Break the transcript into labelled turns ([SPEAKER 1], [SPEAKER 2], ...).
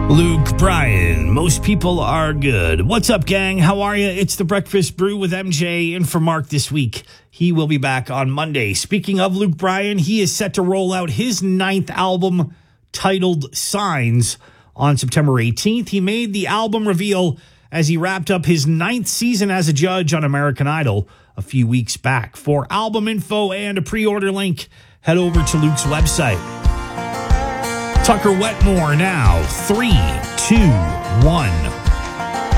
[SPEAKER 1] Luke Bryan, most people are good. What's up, gang? How are you? It's the Breakfast Brew with MJ in for Mark this week. He will be back on Monday. Speaking of Luke Bryan, he is set to roll out his 9th album titled Signs on September 18th. He made the album reveal as he wrapped up his 9th season as a judge on American Idol a few weeks back. For album info and a pre-order link, head over to Luke's website. Tucker Wetmore now. 3, 2, 1.